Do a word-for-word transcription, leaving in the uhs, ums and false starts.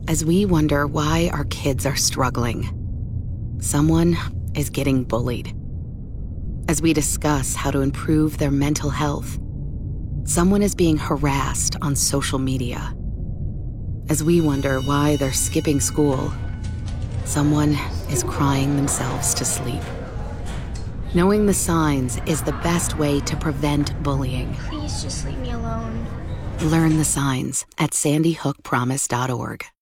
As we wonder why our kids are struggling, someone is getting bullied. As we discuss how to improve their mental health, someone is being harassed on social media. As we wonder why they're skipping school, someone is crying themselves to sleep. Knowing the signs is the best way to prevent bullying. Please just leave me alone. Learn the signs at sandy hook promise dot org.